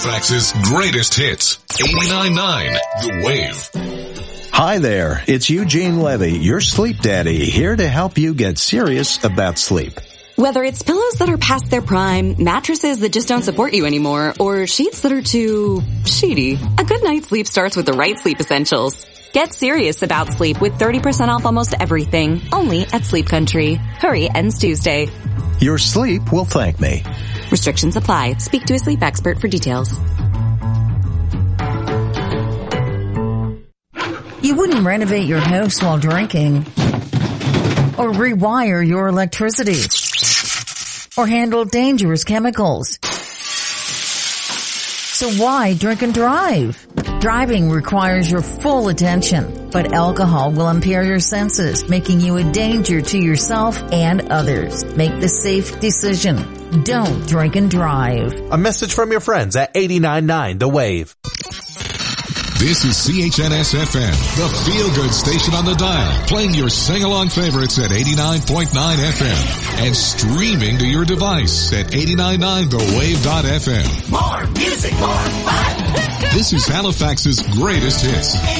Halifax's greatest hits. 89.9 The Wave. Hi there, it's Eugene Levy, your sleep daddy, here to help you get serious about sleep. Whether it's pillows that are past their prime, mattresses that just don't support you anymore, or sheets that are too sheety, a good night's sleep starts with the right sleep essentials. Get serious about sleep with 30% off almost everything, only at Sleep Country. Hurry, ends Tuesday. Your sleep will thank me. Restrictions apply. Speak to a sleep expert for details. You wouldn't renovate your house while drinking, or rewire your electricity, or handle dangerous chemicals. So why drink and drive? Driving requires your full attention, but alcohol will impair your senses, making you a danger to yourself and others. Make the safe decision. Don't drink and drive. A message from your friends at 89.9 The Wave. This is CHNS-FM, the feel-good station on the dial, playing your sing-along favorites at 89.9 FM and streaming to your device at 89.9thewave.fm. More music, more fun. This is Halifax's greatest hits.